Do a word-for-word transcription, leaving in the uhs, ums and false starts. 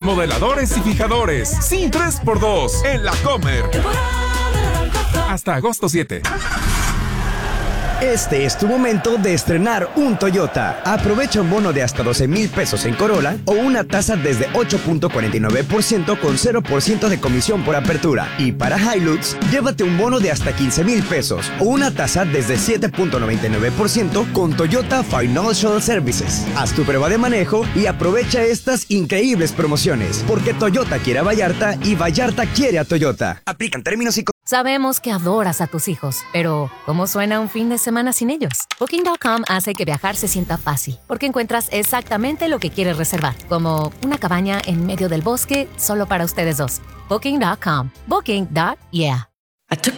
modeladores y fijadores. Sí, tres por dos en La Comer. Hasta agosto siete. Este es tu momento de estrenar un Toyota. Aprovecha un bono de hasta doce mil pesos en Corolla o una tasa desde ocho punto cuarenta y nueve por ciento con cero por ciento de comisión por apertura. Y para Hilux, llévate un bono de hasta quince mil pesos o una tasa desde siete punto noventa y nueve por ciento con Toyota Financial Services. Haz tu prueba de manejo y aprovecha estas increíbles promociones, porque Toyota quiere a Vallarta y Vallarta quiere a Toyota. Aplican términos y... Sabemos que adoras a tus hijos, pero ¿cómo suena un fin de semana sin ellos? Booking punto com hace que viajar se sienta fácil, porque encuentras exactamente lo que quieres reservar, como una cabaña en medio del bosque solo para ustedes dos. Booking punto com. Booking. Yeah. I took